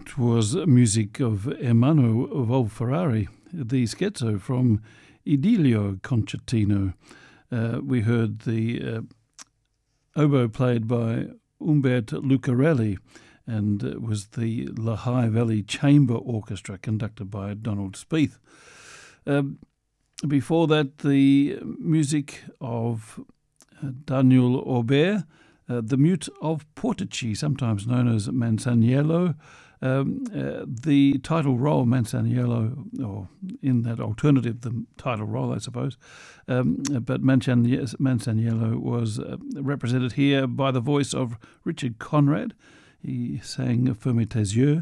That was music of Ermanno Wolf-Ferrari, the scherzo from Idilio Concertino. We heard the oboe played by Umberto Lucarelli, and it was the Lehigh Valley Chamber Orchestra conducted by Donald Spieth. Before that, the music of Daniel Aubert, the Mute of Portici, sometimes known as Masaniello. The title role, Masaniello, or in that alternative, the title role, I suppose, but Masaniello was represented here by the voice of Richard Conrad. He sang Ferme tes yeux,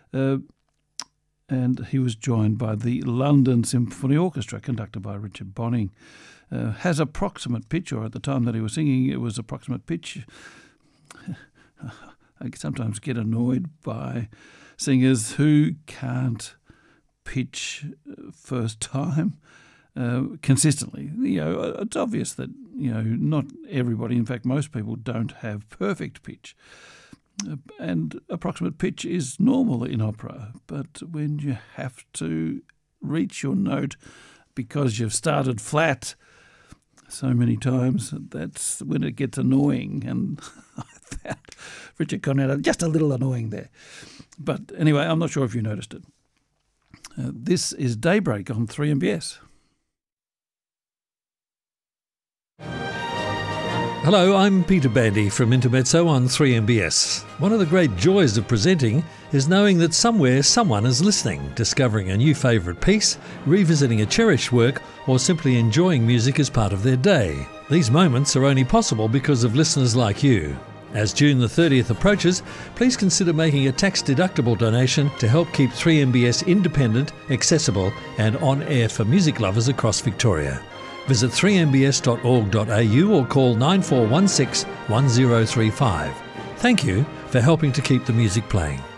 and he was joined by the London Symphony Orchestra, conducted by Richard Bonning. Has approximate pitch, or at the time that he was singing, it was approximate pitch. I sometimes get annoyed by singers who can't pitch first time consistently. It's obvious that not everybody, in fact most people, don't have perfect pitch. And approximate pitch is normal in opera, but when you have to reach your note because you've started flat so many times, that's when it gets annoying. And I found Richard Conrad just a little annoying there. But anyway, I'm not sure if you noticed it. This is Daybreak on 3MBS. Hello, I'm Peter Bandy from Intermezzo on 3MBS. One of the great joys of presenting is knowing that somewhere someone is listening, discovering a new favourite piece, revisiting a cherished work, or simply enjoying music as part of their day. These moments are only possible because of listeners like you. As June the 30th approaches, please consider making a tax-deductible donation to help keep 3MBS independent, accessible and on air for music lovers across Victoria. Visit 3mbs.org.au or call 9416 1035. Thank you for helping to keep the music playing.